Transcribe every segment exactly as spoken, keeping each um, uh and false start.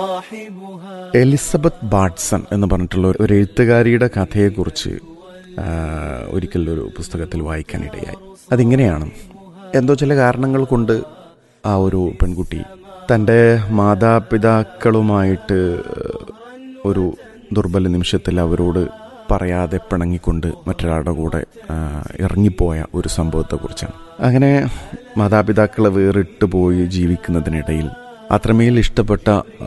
Elizabeth ബാർട്സൺ എന്ന് പറഞ്ഞിട്ടുള്ള ഒരു എഴുത്തുകാരിയുടെ കഥയെക്കുറിച്ച് ഒരിക്കലൊരു പുസ്തകത്തിൽ വായിക്കാനിടയായി. അതിങ്ങനെയാണ്, എന്തോ ചില കാരണങ്ങൾ കൊണ്ട് ആ ഒരു പെൺകുട്ടി തൻ്റെ മാതാപിതാക്കളുമായിട്ട് ഒരു ദുർബല നിമിഷത്തിൽ അവരോട് പറയാതെ പിണങ്ങിക്കൊണ്ട് മറ്റൊരാളുടെ കൂടെ ഇറങ്ങിപ്പോയ ഒരു സംഭവത്തെക്കുറിച്ചാണ്. അങ്ങനെ മാതാപിതാക്കളെ വേറിട്ട് പോയി ജീവിക്കുന്നതിനിടയിൽ അത്രമേൽ ഇഷ്ടപ്പെട്ട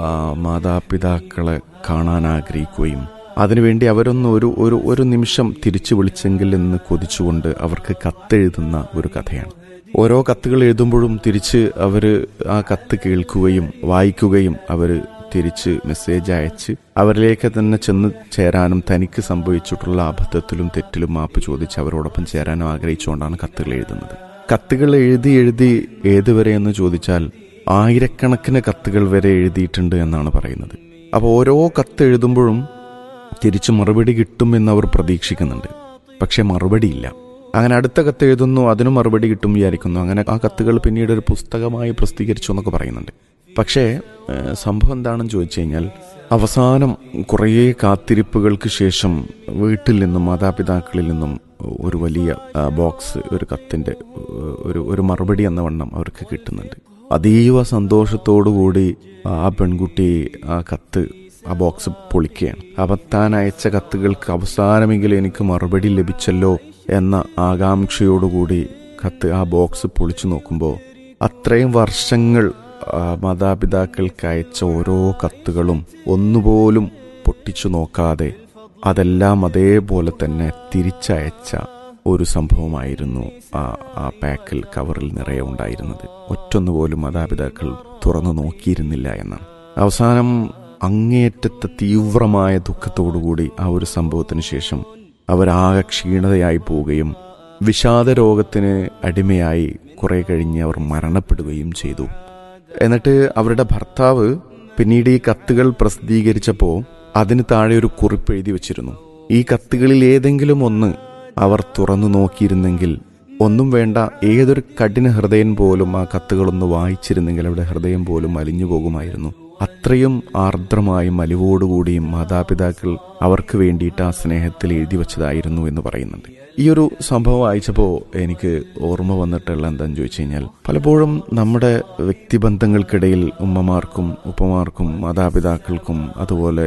മാതാപിതാക്കളെ കാണാൻ ആഗ്രഹിക്കുകയും അതിനുവേണ്ടി അവരൊന്ന് ഒരു ഒരു ഒരു നിമിഷം തിരിച്ചു വിളിച്ചെങ്കിൽ എന്ന് കൊതിച്ചുകൊണ്ട് അവർക്ക് കത്തെഴുതുന്ന ഒരു കഥയാണ്. ഓരോ കത്തുകൾ എഴുതുമ്പോഴും തിരിച്ച് അവർ ആ കത്ത് കേൾക്കുകയും വായിക്കുകയും അവർ തിരിച്ച് മെസ്സേജ് അയച്ച് അവരിലേക്ക് തന്നെ ചെന്ന് ചേരാനും തനിക്ക് സംഭവിച്ചിട്ടുള്ള അബദ്ധത്തിലും തെറ്റിലും മാപ്പ് ചോദിച്ച് അവരോടൊപ്പം ചേരാനും ആഗ്രഹിച്ചുകൊണ്ടാണ് കത്തുകൾ എഴുതുന്നത്. കത്തുകൾ എഴുതി എഴുതി ഏതുവരെ എന്ന് ചോദിച്ചാൽ ആയിരക്കണക്കിന് കത്തുകൾ വരെ എഴുതിയിട്ടുണ്ട് എന്നാണ് പറയുന്നത്. അപ്പോൾ ഓരോ കത്ത് എഴുതുമ്പോഴും തിരിച്ച് മറുപടി കിട്ടുമെന്ന് അവർ പ്രതീക്ഷിക്കുന്നുണ്ട്. പക്ഷെ മറുപടിയില്ല. അങ്ങനെ അടുത്ത കത്ത് എഴുതുന്നു, അതിനും മറുപടി കിട്ടും വിചാരിക്കുന്നു. അങ്ങനെ ആ കത്തുകൾ പിന്നീട് ഒരു പുസ്തകമായി പ്രസിദ്ധീകരിച്ചു എന്നൊക്കെ പറയുന്നുണ്ട്. പക്ഷേ സംഭവം എന്താണെന്ന് ചോദിച്ചു കഴിഞ്ഞാൽ അവസാനം കുറേ കാത്തിരിപ്പുകൾക്ക് ശേഷം വീട്ടിൽ നിന്നും മാതാപിതാക്കളിൽ നിന്നും ഒരു വലിയ ബോക്സ്, ഒരു കത്തിൻ്റെ ഒരു ഒരു മറുപടി എന്ന വണ്ണം അവർക്ക് കിട്ടുന്നുണ്ട്. അതീവ സന്തോഷത്തോടുകൂടി ആ പെൺകുട്ടി ആ കത്ത് ആ ബോക്സ് പൊളിക്കുകയാണ്. അപ്പം താൻ അയച്ച കത്തുകൾക്ക് അവസാനമെങ്കിലും എനിക്ക് മറുപടി ലഭിച്ചല്ലോ എന്ന ആകാംക്ഷയോടുകൂടി കത്ത് ആ ബോക്സ് പൊളിച്ചു നോക്കുമ്പോൾ അത്രയും വർഷങ്ങൾ മാതാപിതാക്കൾക്ക് അയച്ച ഓരോ കത്തുകളും ഒന്നുപോലും പൊട്ടിച്ചു നോക്കാതെ അതെല്ലാം അതേപോലെ തന്നെ തിരിച്ചയച്ച ഒരു സംഭവമായിരുന്നു ആ ആ പാക്കിൽ, കവറിൽ നിറയെ ഉണ്ടായിരുന്നത്. ഒറ്റൊന്നുപോലും മാതാപിതാക്കൾ തുറന്നു നോക്കിയിരുന്നില്ല എന്നാണ്. അവസാനം അങ്ങേയറ്റത്തെ തീവ്രമായ ദുഃഖത്തോടുകൂടി ആ ഒരു സംഭവത്തിന് ശേഷം അവരാകെ ക്ഷീണതയായി പോവുകയും വിഷാദ രോഗത്തിന് അടിമയായി കുറെ കഴിഞ്ഞ് അവർ മരണപ്പെടുകയും ചെയ്തു. എന്നിട്ട് അവരുടെ ഭർത്താവ് പിന്നീട് ഈ കത്തുകൾ പ്രസിദ്ധീകരിച്ചപ്പോൾ അതിന് താഴെ ഒരു കുറിപ്പ് എഴുതി വച്ചിരുന്നു. ഈ കത്തുകളിൽ ഏതെങ്കിലും ഒന്ന് അവർ തുറന്നു നോക്കിയിരുന്നെങ്കിൽ, ഒന്നും വേണ്ട, ഏതൊരു കഠിന ഹൃദയൻ പോലും ആ കത്തുകളൊന്ന് വായിച്ചിരുന്നെങ്കിൽ അവരുടെ ഹൃദയം പോലും അലിഞ്ഞു പോകുമായിരുന്നു. അത്രയും ആർദ്രമായും അലിവോടുകൂടിയും മാതാപിതാക്കൾ അവർക്ക് വേണ്ടിയിട്ട് ആ സ്നേഹത്തിൽ എഴുതി വച്ചതായിരുന്നു എന്ന് പറയുന്നുണ്ട്. ഈ ഒരു സംഭവം വായിച്ചപ്പോൾ എനിക്ക് ഓർമ്മ വന്നിട്ടുള്ള എന്താണെന്ന് ചോദിച്ചു കഴിഞ്ഞാൽ, പലപ്പോഴും നമ്മുടെ വ്യക്തിബന്ധങ്ങൾക്കിടയിൽ ഉമ്മമാർക്കും ഉപ്പമാർക്കും മാതാപിതാക്കൾക്കും അതുപോലെ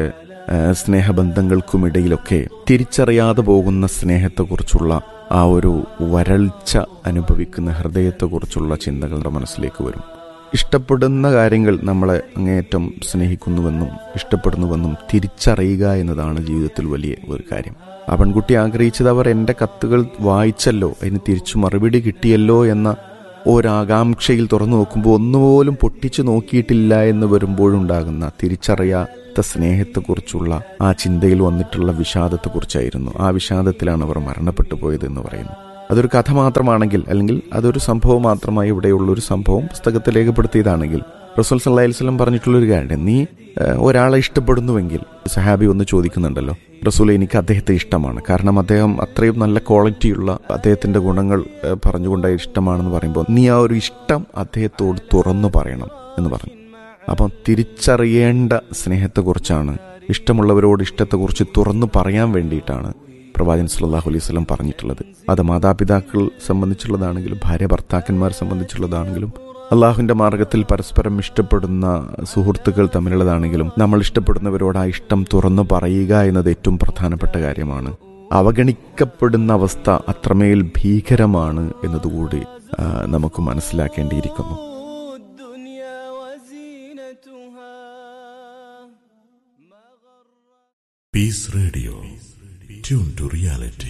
സ്നേഹബന്ധങ്ങൾക്കുമിടയിലൊക്കെ തിരിച്ചറിയാതെ പോകുന്ന സ്നേഹത്തെക്കുറിച്ചുള്ള ആ ഒരു വരൾച്ച അനുഭവിക്കുന്ന ഹൃദയത്തെക്കുറിച്ചുള്ള ചിന്തകൾ നമ്മുടെ മനസ്സിലേക്ക് വരും. ഇഷ്ടപ്പെടുന്ന കാര്യങ്ങൾ നമ്മളെ അങ്ങേയറ്റം സ്നേഹിക്കുന്നുവെന്നും ഇഷ്ടപ്പെടുന്നുവെന്നും തിരിച്ചറിയുക എന്നതാണ് ജീവിതത്തിൽ വലിയ ഒരു കാര്യം. ആ പെൺകുട്ടി ആഗ്രഹിച്ചത് അവർ എൻ്റെ കത്തുകൾ വായിച്ചല്ലോ, അതിന് തിരിച്ചു മറുപടി കിട്ടിയല്ലോ എന്ന ഒരാകാംക്ഷയിൽ തുറന്നു നോക്കുമ്പോൾ ഒന്നുപോലും പൊട്ടിച്ചു നോക്കിയിട്ടില്ല എന്ന് വരുമ്പോഴുണ്ടാകുന്ന തിരിച്ചറിയാത്ത സ്നേഹത്തെക്കുറിച്ചുള്ള ആ ചിന്തയിൽ വന്നിട്ടുള്ള വിഷാദത്തെക്കുറിച്ചായിരുന്നു. ആ വിഷാദത്തിലാണ് അവർ മരണപ്പെട്ടു പോയത് എന്ന് പറയുന്നു. അതൊരു കഥ മാത്രമാണെങ്കിൽ, അല്ലെങ്കിൽ അതൊരു സംഭവം മാത്രമായി ഇവിടെയുള്ളൊരു സംഭവം പുസ്തകത്തിൽ രേഖപ്പെടുത്തിയതാണെങ്കിൽ, റസൂൽ സല്ലല്ലാഹു അലൈഹി വസല്ലം പറഞ്ഞിട്ടുള്ളൊരു കാര്യം, നീ ഒരാളെ ഇഷ്ടപ്പെടുന്നുവെങ്കിൽ, സഹാബി ഒന്ന് ചോദിക്കുന്നുണ്ടല്ലോ, റസൂൽ എനിക്ക് അദ്ദേഹത്തെ ഇഷ്ടമാണ്, കാരണം അദ്ദേഹം അത്രയും നല്ല ക്വാളിറ്റിയുള്ള അദ്ദേഹത്തിൻ്റെ ഗുണങ്ങൾ പറഞ്ഞുകൊണ്ട് ഇഷ്ടമാണെന്ന് പറയുമ്പോൾ നീ ആ ഒരു ഇഷ്ടം അദ്ദേഹത്തോട് തുറന്നു പറയണം എന്ന് പറഞ്ഞു. അപ്പം തിരിച്ചറിയേണ്ട സ്നേഹത്തെക്കുറിച്ചാണ്, ഇഷ്ടമുള്ളവരോട് ഇഷ്ടത്തെക്കുറിച്ച് തുറന്നു പറയാൻ വേണ്ടിയിട്ടാണ് പ്രവാചകൻ സല്ലല്ലാഹു അലൈഹി വസല്ലം പറഞ്ഞിട്ടുള്ളത്. അത് മാതാപിതാക്കൾ സംബന്ധിച്ചുള്ളതാണെങ്കിലും ഭാര്യ ഭർത്താക്കന്മാരെ സംബന്ധിച്ചുള്ളതാണെങ്കിലും അള്ളാഹുവിൻ്റെ മാർഗത്തിൽ പരസ്പരം ഇഷ്ടപ്പെടുന്ന സുഹൃത്തുക്കൾ തമ്മിലുള്ളതാണെങ്കിലും നമ്മൾ ഇഷ്ടപ്പെടുന്നവരോട് ആ ഇഷ്ടം തുറന്നു പറയുക എന്നത് ഏറ്റവും പ്രധാനപ്പെട്ട കാര്യമാണ്. അവഗണിക്കപ്പെടുന്ന അവസ്ഥ അത്രമേൽ ഭീകരമാണ് എന്നതുകൂടി നമുക്ക് മനസ്സിലാക്കേണ്ടിയിരിക്കുന്നു. Piece radio, tune to reality.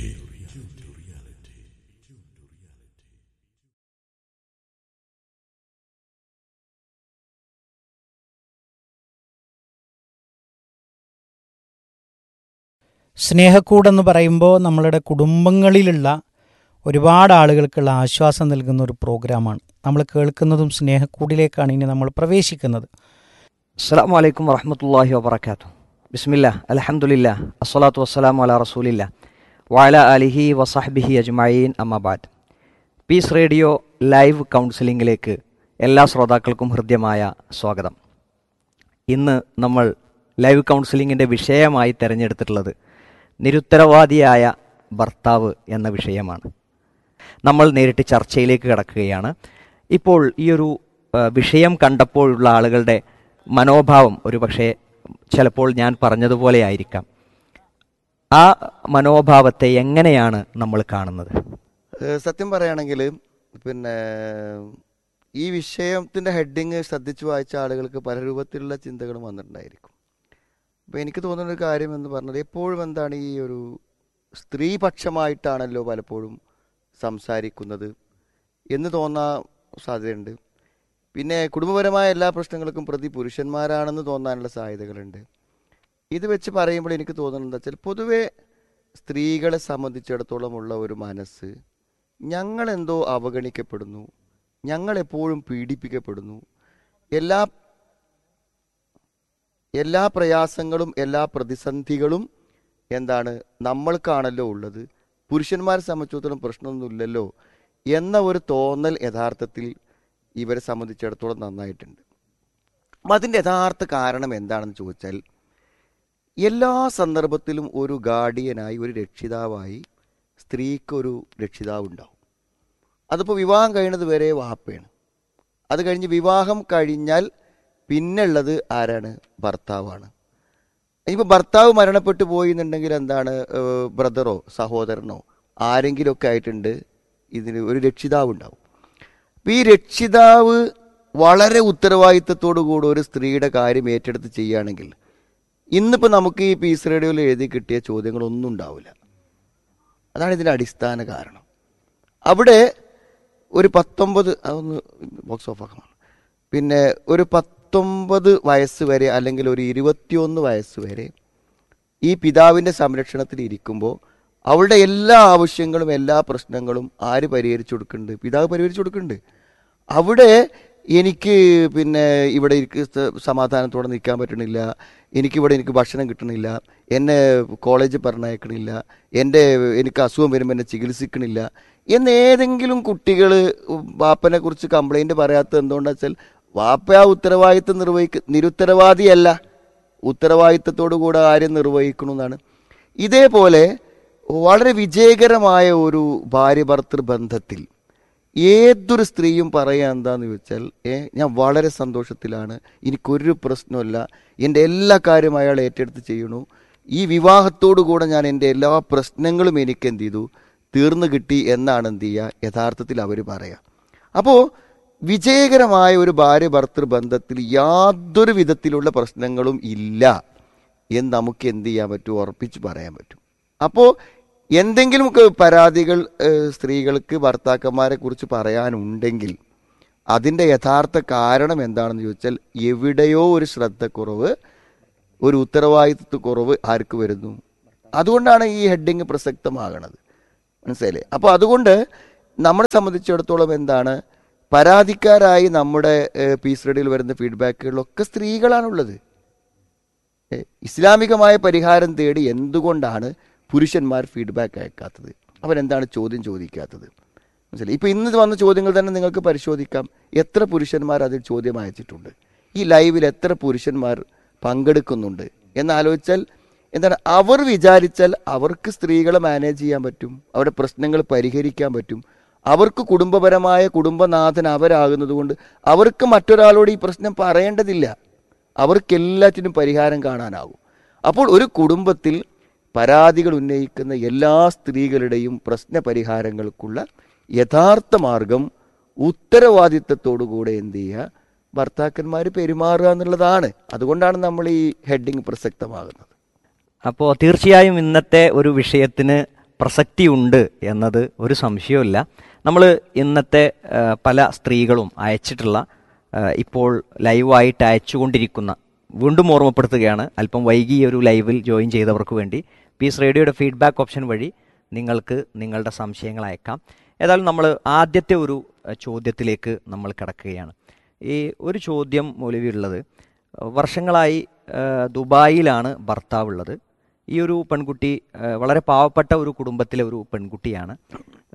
സ്നേഹക്കൂടെന്ന് പറയുമ്പോൾ നമ്മളുടെ കുടുംബങ്ങളിലുള്ള ഒരുപാട് ആളുകൾക്കുള്ള ആശ്വാസം നൽകുന്ന ഒരു പ്രോഗ്രാമാണ്. നമ്മൾ കേൾക്കുന്നതും സ്നേഹക്കൂടിലേക്കാണ് ഇനി നമ്മൾ പ്രവേശിക്കുന്നത്. അസ്സലാമു അലൈക്കും വറഹ്മത്തുള്ളാഹി വബറകാതുഹു. ബിസ്മില്ലാ, അൽഹംദുലില്ലാ, അസ്സലാത്തു വസ്സലാമു അലാ റസൂലില്ലാ വഅലാ ആലിഹി വസഹ്ബിഹി അജ്മഈൻ, അമ്മാ ബഅദ്. പീസ് റേഡിയോ ലൈവ് കൗൺസിലിംഗിലേക്ക് എല്ലാ ശ്രോതാക്കൾക്കും ഹൃദ്യമായ സ്വാഗതം. ഇന്ന് നമ്മൾ ലൈവ് കൗൺസിലിങ്ങിൻ്റെ വിഷയമായി തിരഞ്ഞെടുത്തിട്ടുള്ളത് നിരുത്തരവാദിയായ ഭർത്താവ് എന്ന വിഷയമാണ്. നമ്മൾ നേരിട്ട് ചർച്ചയിലേക്ക് കടക്കുകയാണ്. ഇപ്പോൾ ഈ ഒരു വിഷയം കണ്ടപ്പോഴുള്ള ആളുകളുടെ മനോഭാവം ഒരു പക്ഷേ ചിലപ്പോൾ ഞാൻ പറഞ്ഞതുപോലെ ആയിരിക്കാം. ആ മനോഭാവത്തെ എങ്ങനെയാണ് നമ്മൾ കാണുന്നത്? സത്യം പറയുകയാണെങ്കിൽ പിന്നെ ഈ വിഷയത്തിൻ്റെ ഹെഡിങ് ശ്രദ്ധിച്ചു വായിച്ച ആളുകൾക്ക് പല രൂപത്തിലുള്ള ചിന്തകളും വന്നിട്ടുണ്ടായിരിക്കും. അപ്പോൾ എനിക്ക് തോന്നുന്നൊരു കാര്യം എന്ന് പറഞ്ഞത്, എപ്പോഴും എന്താണ് ഈ ഒരു സ്ത്രീപക്ഷമായിട്ടാണല്ലോ പലപ്പോഴും സംസാരിക്കുന്നത് എന്ന് തോന്നാൻ സാധ്യതയുണ്ട്. പിന്നെ കുടുംബപരമായ എല്ലാ പ്രശ്നങ്ങൾക്കും പ്രതി പുരുഷന്മാരാണെന്ന് തോന്നാനുള്ള സാധ്യതകളുണ്ട്. ഇത് വെച്ച് പറയുമ്പോൾ എനിക്ക് തോന്നുന്നത് എന്താ വെച്ചാൽ, പൊതുവെ സ്ത്രീകളെ സംബന്ധിച്ചിടത്തോളം ഉള്ള ഒരു മനസ്സ്, ഞങ്ങളെന്തോ അവഗണിക്കപ്പെടുന്നു, ഞങ്ങളെപ്പോഴും പീഡിപ്പിക്കപ്പെടുന്നു, എല്ലാ എല്ലാ പ്രയാസങ്ങളും എല്ലാ പ്രതിസന്ധികളും എന്താണ് നമ്മൾക്കാണല്ലോ ഉള്ളത്, പുരുഷന്മാരെ സംബന്ധിച്ചിടത്തോളം പ്രശ്നമൊന്നുമില്ലല്ലോ എന്ന ഒരു തോന്നൽ യഥാർത്ഥത്തിൽ ഇവരെ സംബന്ധിച്ചിടത്തോളം നന്നായിട്ടുണ്ട്. അപ്പം അതിൻ്റെ യഥാർത്ഥ കാരണം എന്താണെന്ന് ചോദിച്ചാൽ, എല്ലാ സന്ദർഭത്തിലും ഒരു ഗാർഡിയനായി, ഒരു രക്ഷിതാവായി സ്ത്രീക്കൊരു രക്ഷിതാവ് ഉണ്ടാവും. അതിപ്പോൾ വിവാഹം കഴിയുന്നത് വരെ വാപ്പയാണ്. അത് കഴിഞ്ഞ് വിവാഹം കഴിഞ്ഞാൽ പിന്നുള്ളത് ആരാണ്? ഭർത്താവാണ്. ഇനിയിപ്പോൾ ഭർത്താവ് മരണപ്പെട്ടു പോയി എന്നുണ്ടെങ്കിൽ എന്താണ്, ബ്രദറോ സഹോദരനോ ആരെങ്കിലുമൊക്കെ ആയിട്ടുണ്ട് ഇതിന് ഒരു രക്ഷിതാവ് ഉണ്ടാവും. അപ്പം ഈ രക്ഷിതാവ് വളരെ ഉത്തരവാദിത്തത്തോടു കൂടി ഒരു സ്ത്രീയുടെ കാര്യം ഏറ്റെടുത്ത് ചെയ്യുകയാണെങ്കിൽ ഇന്നിപ്പോൾ നമുക്ക് ഈ പീസ് റേഡിയോയിൽ എഴുതി കിട്ടിയ ചോദ്യങ്ങളൊന്നും ഉണ്ടാവില്ല. അതാണ് ഇതിൻ്റെ അടിസ്ഥാന കാരണം. അവിടെ ഒരു പത്തൊമ്പത് അതൊന്ന് ബോക്സ് ഓഫ് ആക്കണം പിന്നെ ഒരു പത്തൊമ്പത് വയസ്സ് വരെ അല്ലെങ്കിൽ ഒരു ഇരുപത്തിയൊന്ന് വയസ്സ് വരെ ഈ പിതാവിൻ്റെ സംരക്ഷണത്തിൽ ഇരിക്കുമ്പോൾ അവളുടെ എല്ലാ ആവശ്യങ്ങളും എല്ലാ പ്രശ്നങ്ങളും ആര് പരിഹരിച്ചു കൊടുക്കുന്നുണ്ട്? പിതാവ് പരിഹരിച്ചു കൊടുക്കുന്നുണ്ട്. അവിടെ എനിക്ക് പിന്നെ ഇവിടെ എനിക്ക് സമാധാനത്തോടെ നിൽക്കാൻ പറ്റണില്ല, എനിക്കിവിടെ എനിക്ക് ഭക്ഷണം കിട്ടണില്ല, എന്നെ കോളേജിൽ പറഞ്ഞയക്കണില്ല, എൻ്റെ എനിക്ക് അസുഖം വരുമ്പോൾ എന്നെ ചികിത്സിക്കണില്ല എന്നേതെങ്കിലും കുട്ടികൾ വാപ്പനെ കുറിച്ച് കംപ്ലൈൻറ്റ് പറയാത്തത് എന്തുകൊണ്ടാണെന്ന് വെച്ചാൽ, വാപ്പ ആ ഉത്തരവാദിത്തം നിർവഹിക്ക നിരുത്തരവാദിയല്ല, ഉത്തരവാദിത്തത്തോടു കൂടെ ആരും നിർവഹിക്കണമെന്നാണ്. ഇതേപോലെ വളരെ വിജയകരമായ ഒരു ഭാര്യ ഭർത്തൃ ബന്ധത്തിൽ ഏതൊരു സ്ത്രീയും പറയുക എന്താന്ന് ചോദിച്ചാൽ, ഏ ഞാൻ വളരെ സന്തോഷത്തിലാണ്, എനിക്കൊരു പ്രശ്നമില്ല, എൻ്റെ എല്ലാ കാര്യവും അയാൾ ഏറ്റെടുത്ത് ചെയ്യണു, ഈ വിവാഹത്തോടു കൂടെ ഞാൻ എൻ്റെ എല്ലാ പ്രശ്നങ്ങളും എനിക്ക് എന്ത് ചെയ്തു തീർന്നു കിട്ടി എന്നാണ് എന്ത് ചെയ്യുക യഥാർത്ഥത്തിൽ അവർ പറയുക. അപ്പോൾ വിജയകരമായ ഒരു ഭാര്യ ഭർത്തൃ ബന്ധത്തിൽ യാതൊരു വിധത്തിലുള്ള പ്രശ്നങ്ങളും ഇല്ല എന്ന് നമുക്ക് എന്ത് ചെയ്യാൻ പറ്റും, ഉറപ്പിച്ച് പറയാൻ പറ്റും. അപ്പോൾ എന്തെങ്കിലും പരാതികൾ സ്ത്രീകൾക്ക് ഭർത്താക്കന്മാരെ കുറിച്ച് പറയാനുണ്ടെങ്കിൽ അതിൻ്റെ യഥാർത്ഥ കാരണം എന്താണെന്ന് ചോദിച്ചാൽ, എവിടെയോ ഒരു ശ്രദ്ധക്കുറവ്, ഒരു ഉത്തരവാദിത്വക്കുറവ് ആർക്ക് വരുന്നു? അതുകൊണ്ടാണ് ഈ ഹെഡിങ് പ്രസക്തമാകണത്. മനസ്സിലായില്ലേ? അപ്പോൾ അതുകൊണ്ട് നമ്മളെ സംബന്ധിച്ചിടത്തോളം എന്താണ്, പരാതിക്കാരായി നമ്മുടെ പീസ് റേഡിയോയിൽ വരുന്ന ഫീഡ്ബാക്കുകളിലൊക്കെ സ്ത്രീകളാണുള്ളത്. ഇസ്ലാമികമായ പരിഹാരം തേടി എന്തുകൊണ്ടാണ് പുരുഷന്മാർ ഫീഡ്ബാക്ക് അയക്കാത്തത്? അവരെന്താണ് ചോദ്യം ചോദിക്കാത്തത്? മനസ്സിലായി? ഇപ്പോൾ ഇന്ന് വന്ന ചോദ്യങ്ങൾ തന്നെ നിങ്ങൾക്ക് പരിശോധിക്കാം. എത്ര പുരുഷന്മാർ അതിൽ ചോദ്യം അയച്ചിട്ടുണ്ട്, ഈ ലൈവിൽ എത്ര പുരുഷന്മാർ പങ്കെടുക്കുന്നുണ്ട് എന്നാലോചിച്ചാൽ എന്താണ്, അവർ വിചാരിച്ചാൽ അവർക്ക് സ്ത്രീകളെ മാനേജ് ചെയ്യാൻ പറ്റും, അവരുടെ പ്രശ്നങ്ങൾ പരിഹരിക്കാൻ പറ്റും, അവർക്ക് കുടുംബപരമായ കുടുംബനാഥൻ അവരാകുന്നത് കൊണ്ട് അവർക്ക് മറ്റൊരാളോട് ഈ പ്രശ്നം പറയേണ്ടതില്ല, അവർക്ക് എല്ലാറ്റിനും പരിഹാരം കാണാനാകും. അപ്പോൾ ഒരു കുടുംബത്തിൽ പരാതികൾ ഉന്നയിക്കുന്ന എല്ലാ സ്ത്രീകളുടെയും പ്രശ്ന പരിഹാരങ്ങൾക്കുള്ള യഥാർത്ഥ മാർഗം ഉത്തരവാദിത്തത്തോടുകൂടെ എന്ത് ചെയ്യുക, ഭർത്താക്കന്മാർ പെരുമാറുക എന്നുള്ളതാണ്. അതുകൊണ്ടാണ് നമ്മൾ ഈ ഹെഡിങ് പ്രസക്തമാകുന്നത്. അപ്പോൾ തീർച്ചയായും ഇന്നത്തെ ഒരു വിഷയത്തിന് പ്രസക്തിയുണ്ട് എന്നത് ഒരു സംശയവുമില്ല. നമ്മൾ ഇന്നത്തെ പല സ്ത്രീകളും അയച്ചിട്ടുള്ള ഇപ്പോൾ ലൈവായിട്ട് അയച്ചുകൊണ്ടിരിക്കുന്ന, വീണ്ടും ഓർമ്മപ്പെടുത്തുകയാണ്, അല്പം വൈകി ഒരു ലൈവിൽ ജോയിൻ ചെയ്തവർക്ക് വേണ്ടി പീസ് റേഡിയോയുടെ ഫീഡ്ബാക്ക് ഓപ്ഷൻ വഴി നിങ്ങൾക്ക് നിങ്ങളുടെ സംശയങ്ങൾ അയക്കാം. ഏതായാലും നമ്മൾ ആദ്യത്തെ ഒരു ചോദ്യത്തിലേക്ക് നമ്മൾ കിടക്കുകയാണ്. ഈ ഒരു ചോദ്യം മൗലവിയുള്ളത്, വർഷങ്ങളായി ദുബായിലാണ് ഭർത്താവുള്ളത്. ഈ ഒരു പെൺകുട്ടി വളരെ പാവപ്പെട്ട ഒരു കുടുംബത്തിലെ ഒരു പെൺകുട്ടിയാണ്.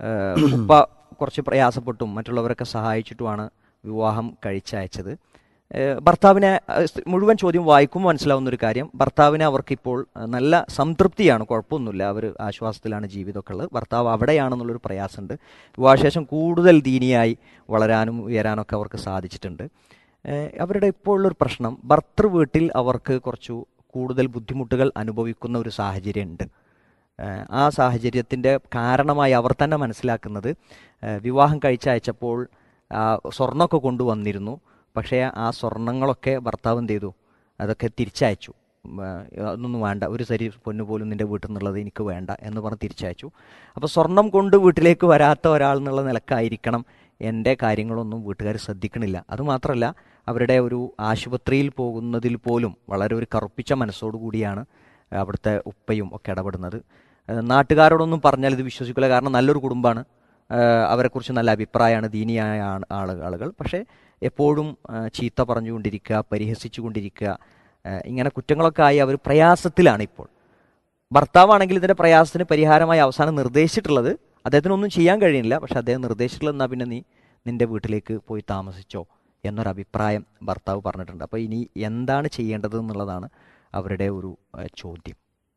ഉപ്പ കുറച്ച് പ്രയാസപ്പെട്ടും മറ്റുള്ളവരൊക്കെ സഹായിച്ചിട്ടുമാണ് വിവാഹം കഴിച്ചയച്ചത്. ഭർത്താവിനെ മുഴുവൻ ചോദ്യം വായിക്കുമ്പോൾ മനസ്സിലാവുന്ന ഒരു കാര്യം, ഭർത്താവിനെ അവർക്കിപ്പോൾ നല്ല സംതൃപ്തിയാണ്, കുഴപ്പമൊന്നുമില്ല, അവർ ആശ്വാസത്തിലാണ് ജീവിതമൊക്കെ ഉള്ളത്. ഭർത്താവ് അവിടെയാണെന്നുള്ളൊരു പ്രയാസമുണ്ട്. വിവാഹശേഷം കൂടുതൽ ദീനിയായി വളരാനും ഉയരാനൊക്കെ അവർക്ക് സാധിച്ചിട്ടുണ്ട്. അവരുടെ ഇപ്പോൾ ഉള്ളൊരു പ്രശ്നം, ഭർത്തൃ വീട്ടിൽ അവർക്ക് കുറച്ചു കൂടുതൽ ബുദ്ധിമുട്ടുകൾ അനുഭവിക്കുന്ന ഒരു സാഹചര്യമുണ്ട്. ആ സാഹചര്യത്തിൻ്റെ കാരണമായി അവർ തന്നെ മനസ്സിലാക്കുന്നത്, വിവാഹം കഴിച്ചയച്ചപ്പോൾ സ്വർണ്ണമൊക്കെ കൊണ്ടുവന്നിരുന്നു, പക്ഷേ ആ സ്വർണ്ണങ്ങളൊക്കെ ഭർത്താവ് എന്ത് ചെയ്തു, അതൊക്കെ തിരിച്ചയച്ചു. അതൊന്നും വേണ്ട, ഒരു സരി പൊന്നു പോലും നിൻ്റെ വീട്ടിൽ നിന്നുള്ളത് എനിക്ക് വേണ്ട എന്ന് പറഞ്ഞ് തിരിച്ചയച്ചു. അപ്പോൾ സ്വർണം കൊണ്ട് വീട്ടിലേക്ക് വരാത്ത ഒരാൾ എന്നുള്ള നിലക്കായിരിക്കണം എൻ്റെ കാര്യങ്ങളൊന്നും വീട്ടുകാർ ശ്രദ്ധിക്കണില്ല. അതുമാത്രമല്ല, അവരുടെ ഒരു ആശുപത്രിയിൽ പോകുന്നതിൽ പോലും വളരെ ഒരു കറുപ്പിച്ച മനസ്സോടുകൂടിയാണ് അവിടുത്തെ ഉപ്പയും ഒക്കെ ഇടപെടുന്നത്. നാട്ടുകാരോടൊന്നും പറഞ്ഞാൽ ഇത് വിശ്വസിക്കില്ല, കാരണം നല്ലൊരു കുടുംബമാണ്, അവരെക്കുറിച്ച് നല്ല അഭിപ്രായമാണ്, ദീനിയായ ആളുകൾ. പക്ഷേ എപ്പോഴും ചീത്ത പറഞ്ഞുകൊണ്ടിരിക്കുക, പരിഹസിച്ചുകൊണ്ടിരിക്കുക, ഇങ്ങനെ കുറ്റങ്ങളൊക്കെ ആയി അവർ പ്രയാസത്തിലാണ് ഇപ്പോൾ. ഭർത്താവാണെങ്കിൽ ഇതിൻ്റെ പ്രയാസത്തിന് പരിഹാരമായി അവസാനം നിർദ്ദേശിച്ചിട്ടുള്ളത്, അദ്ദേഹത്തിനൊന്നും ചെയ്യാൻ കഴിയില്ല, പക്ഷെ അദ്ദേഹം നിർദ്ദേശിച്ചിട്ടുള്ളത് എന്നാൽ പിന്നെ നീ നിൻ്റെ വീട്ടിലേക്ക് പോയി താമസിച്ചോ എന്നൊരഭിപ്രായം ഭർത്താവ് പറഞ്ഞിട്ടുണ്ട്. അപ്പോൾ ഇനി എന്താണ് ചെയ്യേണ്ടത് എന്നുള്ളതാണ് അവരുടെ ഒരു ചോദ്യം.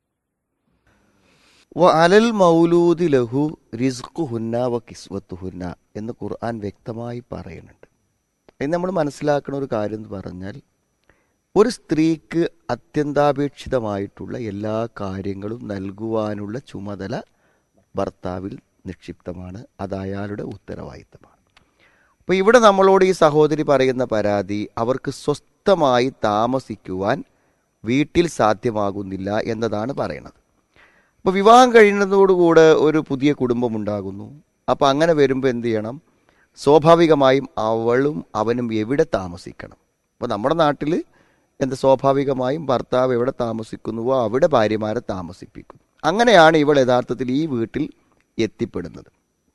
അലൽ മൗലൂദി ലഹു റിസ്ഖുഹുന്ന വ കിസ്വത്തുഹുന്ന എന്ന് ഖുർആൻ വ്യക്തമായി പറയുന്നുണ്ട്. ഇനി നമ്മൾ മനസ്സിലാക്കുന്ന ഒരു കാര്യം എന്ന് പറഞ്ഞാൽ, ഒരു സ്ത്രീക്ക് അത്യന്താപേക്ഷിതമായിട്ടുള്ള എല്ലാ കാര്യങ്ങളും നൽകുവാനുള്ള ചുമതല ഭർത്താവിൽ നിക്ഷിപ്തമാണ്. അത് അയാളുടെ ഉത്തരവാദിത്തമാണ്. അപ്പോൾ ഇവിടെ നമ്മളോട് ഈ സഹോദരി പറയുന്ന പരാതി, അവർക്ക് സ്വസ്ഥമായി താമസിക്കുവാൻ വീട്ടിൽ സാധ്യമാകുന്നില്ല എന്നതാണ് പറയുന്നത്. അപ്പോൾ വിവാഹം കഴിയുന്നതോടുകൂടെ ഒരു പുതിയ കുടുംബം ഉണ്ടാകുന്നു. അപ്പോൾ അങ്ങനെ വരുമ്പോൾ എന്ത് ചെയ്യണം? സ്വാഭാവികമായും അവളും അവനും എവിടെ താമസിക്കണം? അപ്പോൾ നമ്മുടെ നാട്ടിൽ എന്ത് സ്വാഭാവികമായും ഭർത്താവ് എവിടെ താമസിക്കുന്നുവോ അവിടെ ഭാര്യമാരെ താമസിപ്പിക്കും. അങ്ങനെയാണ് ഇവൾ യഥാർത്ഥത്തിൽ ഈ വീട്ടിൽ എത്തിപ്പെടുന്നത്.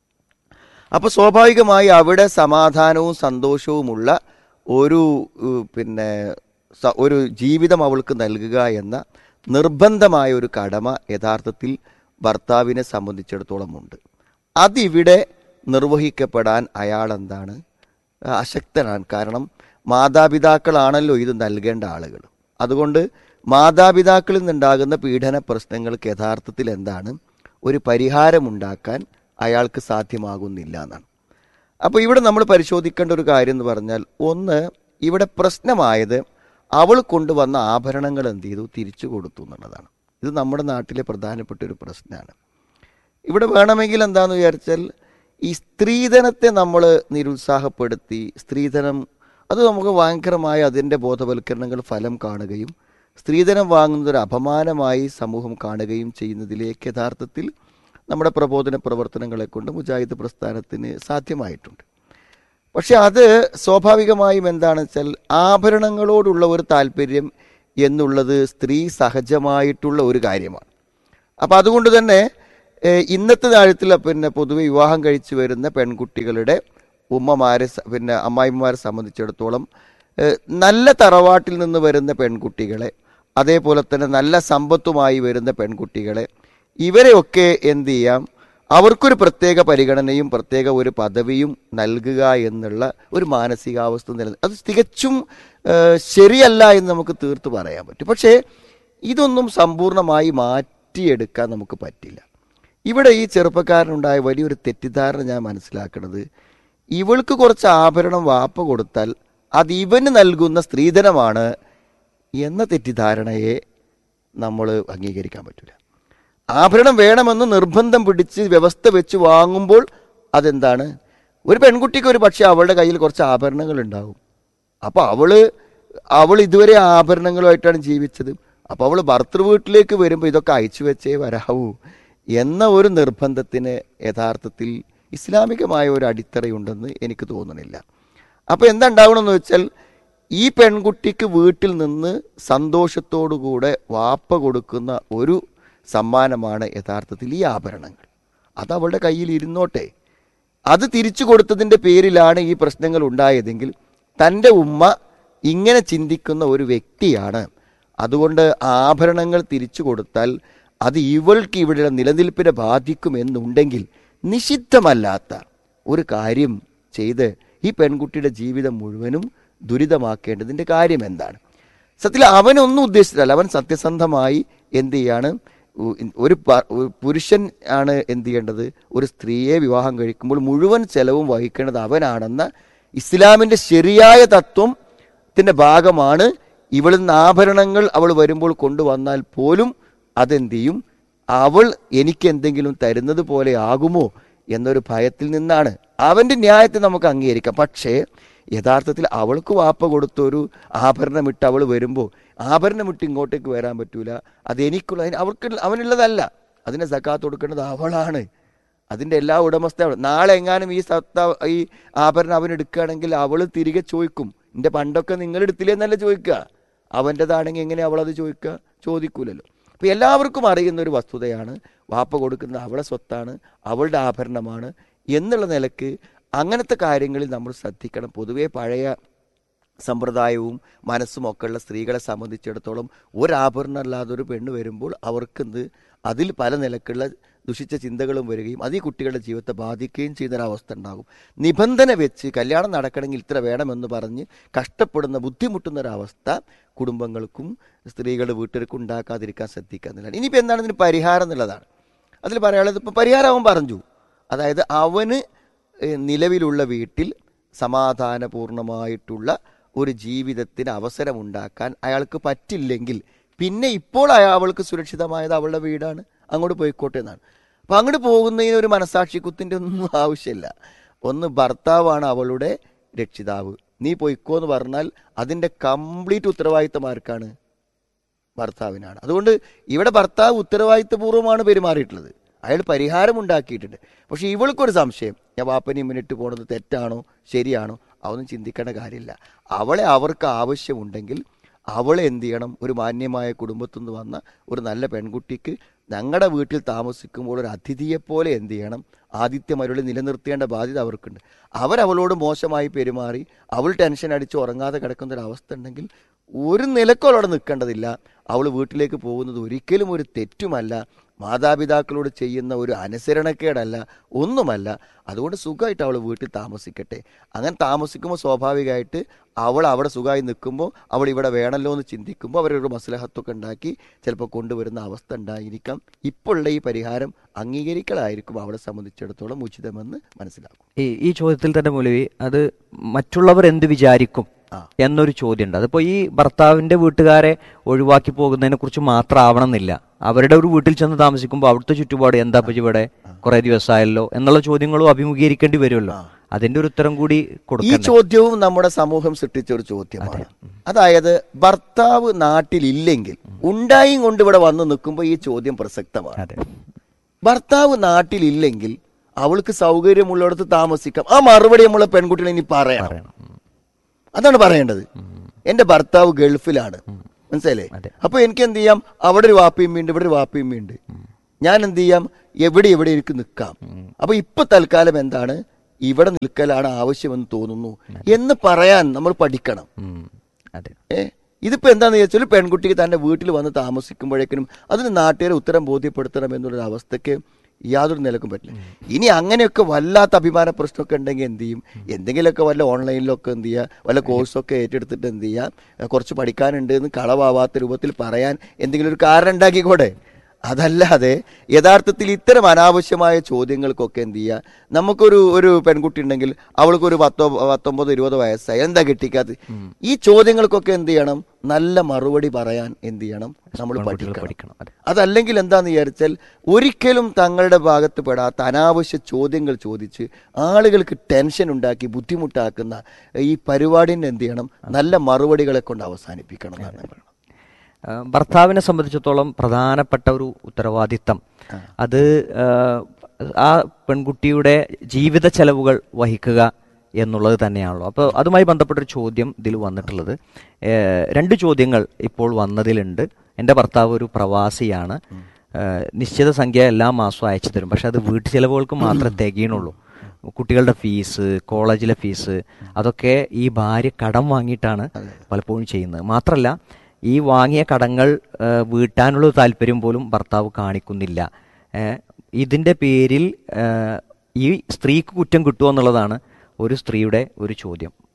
അപ്പോൾ സ്വാഭാവികമായി അവിടെ സമാധാനവും സന്തോഷവുമുള്ള ഒരു പിന്നെ ഒരു ജീവിതം അവൾക്ക് നൽകുക എന്ന നിർബന്ധമായ ഒരു കടമ യഥാർത്ഥത്തിൽ ഭർത്താവിനെ സംബന്ധിച്ചിടത്തോളം ഉണ്ട്. അതിവിടെ നിർവഹിക്കപ്പെടാൻ അയാൾ എന്താണ് അശക്തനാണ്. കാരണം മാതാപിതാക്കളാണല്ലോ ഇത് നൽകേണ്ട ആളുകൾ. അതുകൊണ്ട് മാതാപിതാക്കളിൽ നിന്നുണ്ടാകുന്ന പീഡന പ്രശ്നങ്ങൾക്ക് യഥാർത്ഥത്തിൽ എന്താണ് ഒരു പരിഹാരമുണ്ടാക്കാൻ അയാൾക്ക് സാധ്യമാകുന്നില്ല എന്നാണ്. അപ്പോൾ ഇവിടെ നമ്മൾ പരിശോധിക്കേണ്ട ഒരു കാര്യം എന്ന് പറഞ്ഞാൽ, ഒന്ന്, ഇവിടെ പ്രശ്നമായത് അവൾ കൊണ്ടുവന്ന ആഭരണങ്ങൾ എന്ത് ചെയ്തു, തിരിച്ചു കൊടുത്തു എന്നുള്ളതാണ്. ഇത് നമ്മുടെ നാട്ടിലെ പ്രധാനപ്പെട്ട ഒരു പ്രശ്നമാണ്. ഇവിടെ വേണമെങ്കിൽ എന്താണെന്ന് വിചാരിച്ചാൽ, ഈ സ്ത്രീധനത്തെ നമ്മൾ നിരുത്സാഹപ്പെടുത്തി, സ്ത്രീധനം അത് നമുക്ക് ഭയങ്കരമായ അതിൻ്റെ ബോധവൽക്കരണങ്ങൾ ഫലം കാണുകയും സ്ത്രീധനം വാങ്ങുന്നതൊരു അപമാനമായി സമൂഹം കാണുകയും ചെയ്യുന്നതിലേക്ക് യഥാർത്ഥത്തിൽ നമ്മുടെ പ്രബോധന പ്രവർത്തനങ്ങളെ കൊണ്ട് മുജാഹിദ് പ്രസ്ഥാനത്തിന് സാധ്യമായിട്ടുണ്ട്. പക്ഷെ അത് സ്വാഭാവികമായും എന്താണെന്ന് വെച്ചാൽ, ആഭരണങ്ങളോടുള്ള ഒരു താല്പര്യം എന്നുള്ളത് സ്ത്രീ സഹജമായിട്ടുള്ള ഒരു കാര്യമാണ്. അപ്പം അതുകൊണ്ട് തന്നെ ഇന്നത്തെ താഴത്തിൽ പിന്നെ പൊതുവെ വിവാഹം കഴിച്ചു വരുന്ന പെൺകുട്ടികളുടെ ഉമ്മമാരെ പിന്നെ അമ്മായിമാരെ സംബന്ധിച്ചിടത്തോളം നല്ല തറവാട്ടിൽ നിന്ന് വരുന്ന പെൺകുട്ടികളെ, അതേപോലെ തന്നെ നല്ല സമ്പത്തുമായി വരുന്ന പെൺകുട്ടികളെ, ഇവരെയൊക്കെ എന്ത് ചെയ്യാം, അവർക്കൊരു പ്രത്യേക പരിഗണനയും പ്രത്യേക ഒരു പദവിയും നൽകുക എന്നുള്ള ഒരു മാനസികാവസ്ഥ നില അത് തികച്ചും ശരിയല്ല എന്ന് നമുക്ക് തീർത്ത് പറയാൻ പറ്റും. പക്ഷേ ഇതൊന്നും സമ്പൂർണ്ണമായി മാറ്റിയെടുക്കാൻ നമുക്ക് പറ്റില്ല. ഇവിടെ ഈ ചെറുപ്പക്കാരനുണ്ടായ വലിയൊരു തെറ്റിദ്ധാരണ ഞാൻ മനസ്സിലാക്കുന്നത്, ഇവൾക്ക് കുറച്ച് ആഭരണം വാപ്പ കൊടുത്താൽ അത് ഇവന് നൽകുന്ന സ്ത്രീധനമാണ് എന്ന തെറ്റിദ്ധാരണയെ നമ്മൾ അംഗീകരിക്കാൻ പറ്റില്ല. ആഭരണം വേണമെന്ന് നിർബന്ധം പിടിച്ച് വ്യവസ്ഥ വെച്ച് വാങ്ങുമ്പോൾ അതെന്താണ്, ഒരു പെൺകുട്ടിക്ക് ഒരു പക്ഷേ അവളുടെ കയ്യിൽ കുറച്ച് ആഭരണങ്ങൾ ഉണ്ടാകും. അപ്പോൾ അവള് അവൾ ഇതുവരെ ആഭരണങ്ങളുമായിട്ടാണ് ജീവിച്ചത്. അപ്പോൾ അവൾ ഭർത്തൃ വീട്ടിലേക്ക് വരുമ്പോൾ ഇതൊക്കെ അയച്ചു വെച്ചേ വരാവൂ എന്ന ഒരു നിർബന്ധത്തിന് യഥാർത്ഥത്തിൽ ഇസ്ലാമികമായ ഒരു അടിത്തറയുണ്ടെന്ന് എനിക്ക് തോന്നുന്നില്ല. അപ്പോൾ എന്താ ഉണ്ടാവണമെന്ന് വെച്ചാൽ, ഈ പെൺകുട്ടിക്ക് വീട്ടിൽ നിന്ന് സന്തോഷത്തോടുകൂടെ വാപ്പ കൊടുക്കുന്ന ഒരു സമ്മാനമാണ് യഥാർത്ഥത്തിൽ ഈ ആഭരണങ്ങൾ. അത് അവളുടെ കയ്യിൽ ഇരുന്നോട്ടെ. അത് തിരിച്ചു കൊടുത്തതിൻ്റെ പേരിലാണ് ഈ പ്രശ്നങ്ങൾ ഉണ്ടായതെങ്കിൽ തൻ്റെ ഉമ്മ ഇങ്ങനെ ചിന്തിക്കുന്ന ഒരു വ്യക്തിയാണ്. അതുകൊണ്ട് ആഭരണങ്ങൾ തിരിച്ചു കൊടുത്താൽ അത് ഇവൾക്ക് ഇവിടെ നിലനിൽപ്പിനെ ബാധിക്കുമെന്നുണ്ടെങ്കിൽ നിഷിദ്ധമല്ലാത്ത ഒരു കാര്യം ചെയ്ത് ഈ പെൺകുട്ടിയുടെ ജീവിതം മുഴുവനും ദുരിതമാക്കേണ്ടതിൻ്റെ കാര്യം എന്താണ്? സത്യത്തിൽ അവനൊന്നും ഉദ്ദേശിച്ചിട്ടല്ല. അവൻ സത്യസന്ധമായി എന്ത് ചെയ്യാണ്, ഒരു പുരുഷൻ ആണ് എന്ത് ചെയ്യേണ്ടത്, ഒരു സ്ത്രീയെ വിവാഹം കഴിക്കുമ്പോൾ മുഴുവൻ ചെലവും വഹിക്കേണ്ടത് അവനാണെന്ന ഇസ്ലാമിൻ്റെ ശരിയായ തത്വത്തിൻ്റെ ഭാഗമാണ്. ഇവളിൽ നിന്ന് ആഭരണങ്ങൾ അവൾ വരുമ്പോൾ കൊണ്ടുവന്നാൽ പോലും അതെന്ത് ചെയ്യും, അവൾ എനിക്ക് എന്തെങ്കിലും തരുന്നത് പോലെ ആകുമോ എന്നൊരു ഭയത്തിൽ നിന്നാണ്. അവൻ്റെ ന്യായത്തെ നമുക്ക് അംഗീകരിക്കാം. പക്ഷേ യഥാർത്ഥത്തിൽ അവൾക്ക് വാപ്പ കൊടുത്തൊരു ആഭരണമിട്ട് അവൾ വരുമ്പോൾ ആഭരണമിട്ട് ഇങ്ങോട്ടേക്ക് വരാൻ പറ്റൂല, അതെനിക്കുള്ള അവൾക്ക് അവനുള്ളതല്ല, അതിനെ സക്കാത്ത് കൊടുക്കേണ്ടത് അവളാണ്. അതിൻ്റെ എല്ലാ ഉടമസ്ഥ. നാളെ എങ്ങാനും ഈ സത്ത ഈ ആഭരണം അവൻ എടുക്കുകയാണെങ്കിൽ അവൾ തിരികെ ചോദിക്കും, എൻ്റെ പണ്ടൊക്കെ നിങ്ങൾ എടുത്തില്ലേ എന്നല്ല ചോദിക്കുക. അവൻ്റെതാണെങ്കിൽ എങ്ങനെ അവളത് ചോദിക്കുക? ചോദിക്കൂലല്ലോ. അപ്പോൾ എല്ലാവർക്കും അറിയുന്ന ഒരു വസ്തുതയാണ്, വാപ്പ കൊടുക്കുന്നത് അവളെ സ്വത്താണ്, അവളുടെ ആഭരണമാണ് എന്നുള്ള നിലക്ക് അങ്ങനത്തെ കാര്യങ്ങളിൽ നമ്മൾ ശ്രദ്ധിക്കണം. പൊതുവേ പഴയ സമ്പ്രദായവും മനസ്സും ഒക്കെയുള്ള സ്ത്രീകളെ സംബന്ധിച്ചിടത്തോളം ഒരാഭരണം അല്ലാതെ ഒരു പെണ്ണ് വരുമ്പോൾ അവർക്കെന്ത് അതിൽ പല നിലക്കുള്ള ദുഷിച്ച ചിന്തകളും വരികയും അത് ഈ കുട്ടികളുടെ ജീവിതത്തെ ബാധിക്കുകയും ചെയ്യുന്നൊരവസ്ഥ ഉണ്ടാകും. നിബന്ധന വെച്ച് കല്യാണം നടക്കണമെങ്കിൽ ഇത്ര വേണമെന്ന് പറഞ്ഞ് കഷ്ടപ്പെടുന്ന ബുദ്ധിമുട്ടുന്ന ഒരവസ്ഥ കുടുംബങ്ങൾക്കും സ്ത്രീകളുടെ വീട്ടുകാർക്കും ഉണ്ടാക്കാതിരിക്കാൻ ശ്രദ്ധിക്കുക എന്നുള്ളതാണ്. ഇനിയിപ്പോൾ എന്താണ് ഇതിന് പരിഹാരം എന്നുള്ളതാണ്. അതിൽ പറയാനുള്ളത് ഇപ്പോൾ പരിഹാരം അവൻ പറഞ്ഞു. അതായത് അവന് നിലവിലുള്ള വീട്ടിൽ സമാധാനപൂർണമായിട്ടുള്ള ഒരു ജീവിതത്തിന് അവസരമുണ്ടാക്കാൻ അയാൾക്ക് പറ്റില്ലെങ്കിൽ പിന്നെ ഇപ്പോൾ അവൾക്ക് സുരക്ഷിതമായത് അവളുടെ വീടാണ്, അങ്ങോട്ട് പോയിക്കോട്ടെ എന്നാണ്. അപ്പം അങ്ങോട്ട് പോകുന്നതിന് ഒരു മനസാക്ഷിക്കുത്തിൻ്റെ ഒന്നും ആവശ്യമില്ല. ഒന്ന് ഭർത്താവാണ് അവളുടെ രക്ഷിതാവ്, നീ പോയിക്കോ എന്ന് പറഞ്ഞാൽ അതിൻ്റെ കംപ്ലീറ്റ് ഉത്തരവാദിത്തം ആർക്കാണ്? ഭർത്താവിനാണ്. അതുകൊണ്ട് ഇവിടെ ഭർത്താവ് ഉത്തരവാദിത്തപൂർവ്വമാണ് പെരുമാറിയിട്ടുള്ളത്, അയാൾ പരിഹാരം ഉണ്ടാക്കിയിട്ടുണ്ട്. പക്ഷെ ഇവൾക്കൊരു സംശയം, ഞാൻ വാപ്പനെയും മുന്നിട്ട് പോകുന്നത് തെറ്റാണോ ശരിയാണോ അതൊന്നും ചിന്തിക്കേണ്ട കാര്യമില്ല. അവളെ അവർക്ക് ആവശ്യമുണ്ടെങ്കിൽ അവളെ എന്ത് ചെയ്യണം, ഒരു മാന്യമായ കുടുംബത്തിൽ നിന്ന് വന്ന ഒരു നല്ല പെൺകുട്ടിക്ക് ഞങ്ങളുടെ വീട്ടിൽ താമസിക്കുമ്പോൾ ഒരു അതിഥിയെപ്പോലെ എന്ത് ചെയ്യണം, ആതിഥ്യമരുളി നിലനിർത്തേണ്ട ബാധ്യത അവർക്കുണ്ട്. അവരവളോട് മോശമായി പെരുമാറി അവൾ ടെൻഷൻ അടിച്ച് ഉറങ്ങാതെ കിടക്കുന്നൊരവസ്ഥ ഉണ്ടെങ്കിൽ ഒരു നിലക്കും അവളോട് നിൽക്കേണ്ടതില്ല. അവൾ വീട്ടിലേക്ക് പോകുന്നത് ഒരിക്കലും ഒരു തെറ്റുമല്ല, മാതാപിതാക്കളോട് ചെയ്യുന്ന ഒരു അനുസരണക്കേടല്ല, ഒന്നുമല്ല. അതുകൊണ്ട് സുഖമായിട്ട് അവൾ വീട്ടിൽ താമസിക്കട്ടെ. അങ്ങനെ താമസിക്കുമ്പോൾ സ്വാഭാവികമായിട്ട് അവൾ അവിടെ സുഖമായി നിൽക്കുമ്പോൾ അവൾ ഇവിടെ വേണമല്ലോ എന്ന് ചിന്തിക്കുമ്പോൾ അവരൊരു മസ്ലഹത്തൊക്കെ ഉണ്ടാക്കി ചിലപ്പോൾ കൊണ്ടുവരുന്ന അവസ്ഥ ഉണ്ടായിരിക്കാം. ഇപ്പോഴുള്ള ഈ പരിഹാരം അംഗീകരിക്കലായിരിക്കും അവളെ സംബന്ധിച്ചിടത്തോളം ഉചിതമെന്ന് മനസ്സിലാക്കും. ഈ ഈ ചോദ്യത്തിൽ തന്നെ മൗലവി, അത് മറ്റുള്ളവർ എന്ത് വിചാരിക്കും എന്നൊരു ചോദ്യമുണ്ട്. അതിപ്പോൾ ഈ ഭർത്താവിൻ്റെ വീട്ടുകാരെ ഒഴിവാക്കി പോകുന്നതിനെ കുറിച്ച് മാത്രം ആവണമെന്നില്ല. അവരുടെ ഒരു വീട്ടിൽ ചെന്ന് താമസിക്കുമ്പോൾ അവിടുത്തെ ചുറ്റുപാട് എന്താ പറ്റി ഇവിടെ കുറെ ദിവസമായല്ലോ എന്നുള്ള ചോദ്യങ്ങളും അഭിമുഖീകരിക്കേണ്ടി വരുമല്ലോ. അതിന്റെ ഒരു ഉത്തരം കൂടി കൊടുക്കും. ഈ ചോദ്യവും നമ്മുടെ സമൂഹം സൃഷ്ടിച്ച ഒരു ചോദ്യമാണ്. അതായത് ഭർത്താവ് നാട്ടിലില്ലെങ്കിൽ ഉണ്ടായും കൊണ്ട് ഇവിടെ വന്ന് നിൽക്കുമ്പോൾ ഈ ചോദ്യം പ്രസക്തമാണ്. ഭർത്താവ് നാട്ടിലില്ലെങ്കിൽ അവൾക്ക് സൗകര്യമുള്ളിടത്ത് താമസിക്കാം. ആ മറുപടി നമ്മളെ പെൺകുട്ടികളെ ഇനി പറയണം. അതാണ് പറയേണ്ടത്. എന്റെ ഭർത്താവ് ഗൾഫിലാണ്, മനസ്സിലേ? അപ്പൊ എനിക്ക് എന്ത് ചെയ്യാം, അവിടെ ഒരു വാപ്പിയമ്മയുണ്ട്, ഇവിടെ ഒരു വാപ്പിയമ്മയുണ്ട്, ഞാൻ എന്ത് ചെയ്യാം, എവിടെ എവിടെ എനിക്ക് നിൽക്കാം. അപ്പൊ ഇപ്പൊ തൽക്കാലം എന്താണ്, ഇവിടെ നിൽക്കലാണ് ആവശ്യമെന്ന് തോന്നുന്നു എന്ന് പറയാൻ നമ്മൾ പഠിക്കണം. ഏ ഇതിപ്പോ എന്താന്ന് ചോദിച്ചാൽ പെൺകുട്ടിക്ക് തന്റെ വീട്ടിൽ വന്ന് താമസിക്കുമ്പോഴേക്കും അതിന് നാട്ടുകാരെ ഉത്തരം ബോധ്യപ്പെടുത്തണം എന്നുള്ളൊരു അവസ്ഥക്ക് യാതൊരു നിലക്കും പറ്റില്ല. ഇനി അങ്ങനെയൊക്കെ വല്ലാത്ത അഭിമാന പ്രശ്നമൊക്കെ ഉണ്ടെങ്കിൽ എന്ത് ചെയ്യും, എന്തെങ്കിലുമൊക്കെ വല്ല ഓൺലൈനിലൊക്കെ എന്ത് ചെയ്യുക, വല്ല കോഴ്സൊക്കെ ഏറ്റെടുത്തിട്ട് എന്ത് ചെയ്യുക, കുറച്ച് പഠിക്കാനുണ്ട് എന്ന് കളവാവാത്ത രൂപത്തിൽ പറയാൻ എന്തെങ്കിലും ഒരു കാരണം ഉണ്ടാക്കിക്കൂടെ? അതല്ലാതെ യഥാർത്ഥത്തിൽ ഇത്തരം അനാവശ്യമായ ചോദ്യങ്ങൾക്കൊക്കെ എന്ത് ചെയ്യുക, നമുക്കൊരു ഒരു പെൺകുട്ടി ഉണ്ടെങ്കിൽ അവൾക്കൊരു പത്തോ പത്തൊമ്പതോ ഇരുപതോ വയസ്സായി, എന്താ കെട്ടിക്കാത്ത, ഈ ചോദ്യങ്ങൾക്കൊക്കെ എന്ത് ചെയ്യണം, നല്ല മറുപടി പറയാൻ എന്ത് ചെയ്യണം, നമ്മൾ പഠിക്കണം. അതല്ലെങ്കിൽ എന്താന്ന് വിചാരിച്ചാൽ ഒരിക്കലും തങ്ങളുടെ ഭാഗത്ത് പെടാത്ത അനാവശ്യ ചോദ്യങ്ങൾ ചോദിച്ച് ആളുകൾക്ക് ടെൻഷൻ ഉണ്ടാക്കി ബുദ്ധിമുട്ടാക്കുന്ന ഈ പരിപാടിനെ എന്ത് ചെയ്യണം, നല്ല മറുപടികളെ കൊണ്ട് അവസാനിപ്പിക്കണം എന്നാണ് പറയുന്നത്. ഭർത്താവിനെ സംബന്ധിച്ചിടത്തോളം പ്രധാനപ്പെട്ട ഒരു ഉത്തരവാദിത്തം അത് ആ പെൺകുട്ടിയുടെ ജീവിത ചെലവുകൾ വഹിക്കുക എന്നുള്ളത് തന്നെയാണല്ലോ. അപ്പോൾ അതുമായി ബന്ധപ്പെട്ടൊരു ചോദ്യം ഇതിൽ വന്നിട്ടുള്ളത്, രണ്ട് ചോദ്യങ്ങൾ ഇപ്പോൾ വന്നതിലുണ്ട്. എൻ്റെ ഭർത്താവ് ഒരു പ്രവാസിയാണ്, നിശ്ചിത സംഖ്യ എല്ലാ മാസവും അയച്ചു തരും, പക്ഷെ അത് വീട്ടു ചെലവുകൾക്ക് മാത്രമേ തികയണുള്ളൂ. കുട്ടികളുടെ ഫീസ്, കോളേജിലെ ഫീസ്, അതൊക്കെ ഈ ഭാര്യ കടം വാങ്ങിയിട്ടാണ് പലപ്പോഴും ചെയ്യുന്നത്. മാത്രമല്ല ഈ വാങ്ങിയ കടങ്ങൾ വീട്ടാനുള്ള താല്പര്യം പോലും ഭർത്താവ് കാണിക്കുന്നില്ല. ഇതിൻ്റെ പേരിൽ ഈ സ്ത്രീക്ക് കുറ്റം കിട്ടുമോ എന്നുള്ളതാണ് ഒരു സ്ത്രീയുടെ ഒരു ചോദ്യം.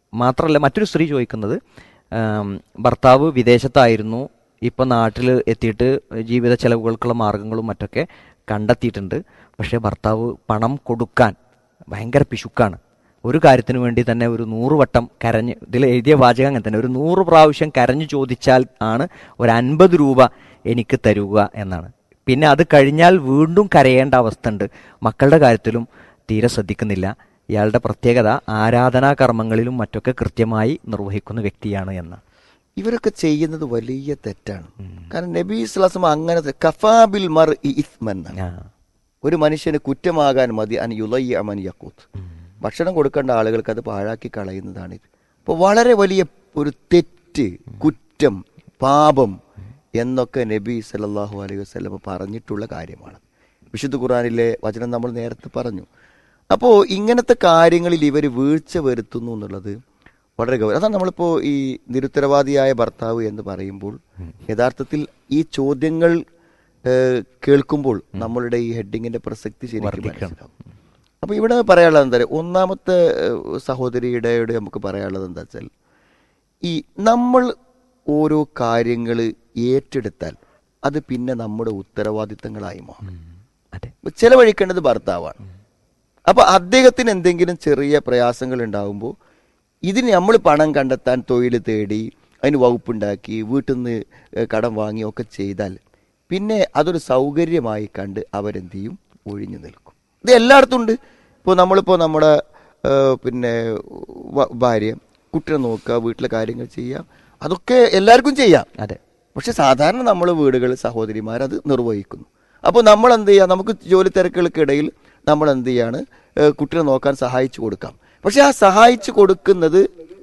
മാത്രമല്ല മറ്റൊരു സ്ത്രീ ചോദിക്കുന്നത്, ആം, ഭർത്താവ് വിദേശത്തായിരുന്നു, ഇപ്പം നാട്ടിൽ എത്തിയിട്ട് ജീവിത ചെലവുകൾക്കുള്ള മാർഗങ്ങളും മറ്റൊക്കെ കണ്ടെത്തിയിട്ടുണ്ട്. പക്ഷേ ഭർത്താവ് പണം കൊടുക്കാൻ ഭയങ്കര പിശുക്കാണ്. ഒരു കാര്യത്തിന് വേണ്ടി തന്നെ ഒരു നൂറ് വട്ടം കരഞ്ഞ്, ഇതിൽ എഴുതിയ വാചകം അങ്ങനെ തന്നെ, ഒരു നൂറ് പ്രാവശ്യം കരഞ്ഞു ചോദിച്ചാൽ ആണ് ഒരു അൻപത് രൂപ എനിക്ക് തരുക എന്നാണ്. പിന്നെ അത് കഴിഞ്ഞാൽ വീണ്ടും കരയേണ്ട അവസ്ഥ ഉണ്ട്. മക്കളുടെ കാര്യത്തിലും തീരെ ശ്രദ്ധിക്കുന്നില്ല. ഇയാളുടെ പ്രത്യേകത ആരാധനാ കർമ്മങ്ങളിലും മറ്റൊക്കെ കൃത്യമായി നിർവഹിക്കുന്ന വ്യക്തിയാണ് എന്ന്. ഇവരൊക്കെ ചെയ്യുന്നത് വലിയ തെറ്റാണ്. കാരണം നബി സ്വല്ലല്ലാഹു അങ്ങനെ കഫാബിൽ മർ ഇസ്മൻ, ഒരു മനുഷ്യന് കുറ്റമാകാൻ മതി അൻ യുളയ്യ മൻ യഖൂത്ത്, ഭക്ഷണം കൊടുക്കേണ്ട ആളുകൾക്ക് അത് പാഴാക്കി കളയുന്നതാണിത്. അപ്പോൾ വളരെ വലിയ ഒരു തെറ്റ്, കുറ്റം, പാപം എന്നൊക്കെ നബി സല്ലല്ലാഹു അലൈഹി വസല്ലം പറഞ്ഞിട്ടുള്ള കാര്യമാണ്. വിശുദ്ധ ഖുർആനിലെ വചനം നമ്മൾ നേരത്തെ പറഞ്ഞു. അപ്പോൾ ഇങ്ങനത്തെ കാര്യങ്ങളിൽ ഇവർ വീഴ്ച വരുത്തുന്നു എന്നുള്ളത് വളരെ ഗൗരവം. അതാണ് നമ്മളിപ്പോൾ ഈ നിരുത്തരവാദിയായ ഭർത്താവ് എന്ന് പറയുമ്പോൾ യഥാർത്ഥത്തിൽ ഈ ചോദ്യങ്ങൾ കേൾക്കുമ്പോൾ നമ്മളുടെ ഈ ഹെഡിങ്ങിന്റെ പ്രസക്തി ശരിക്കും മനസ്സിലാവും. അപ്പോൾ ഇവിടെ പറയാനുള്ളത് എന്താ പറയുക, ഒന്നാമത്തെ സഹോദരിയുടെ നമുക്ക് പറയാനുള്ളത് എന്താ വെച്ചാൽ, ഈ നമ്മൾ ഓരോ കാര്യങ്ങൾ ഏറ്റെടുത്താൽ അത് പിന്നെ നമ്മുടെ ഉത്തരവാദിത്തങ്ങളായി മാറും. ചെലവഴിക്കേണ്ടത് ഭർത്താവാണ്. അപ്പൊ അദ്ദേഹത്തിന് എന്തെങ്കിലും ചെറിയ പ്രയാസങ്ങൾ ഉണ്ടാകുമ്പോൾ ഇതിന് നമ്മൾ പണം കണ്ടെത്താൻ തൊഴിൽ തേടി അതിന് വകുപ്പുണ്ടാക്കി വീട്ടിൽ നിന്ന് കടം വാങ്ങി ഒക്കെ ചെയ്താൽ പിന്നെ അതൊരു സൗകര്യമായി കണ്ട് അവരെന്ത് ചെയ്യും, ഒഴിഞ്ഞു നിൽക്കും. ഇത് എല്ലായിടത്തും ഉണ്ട്. ഇപ്പോൾ നമ്മളിപ്പോൾ നമ്മുടെ പിന്നെ ഭാര്യ കുട്ടിയെ നോക്കുക, വീട്ടിലെ കാര്യങ്ങൾ ചെയ്യുക, അതൊക്കെ എല്ലാവർക്കും ചെയ്യാം. അതെ. പക്ഷെ സാധാരണ നമ്മൾ വീടുകൾ സഹോദരിമാർ അത് നിർവഹിക്കുന്നു. അപ്പോൾ നമ്മൾ എന്ത് ചെയ്യുക, നമുക്ക് ജോലി തിരക്കുകൾക്കിടയിൽ നമ്മൾ എന്ത് ചെയ്യാണ്, കുട്ടിയെ നോക്കാൻ സഹായിച്ചു കൊടുക്കാം. പക്ഷെ ആ സഹായിച്ചു കൊടുക്കുന്നത്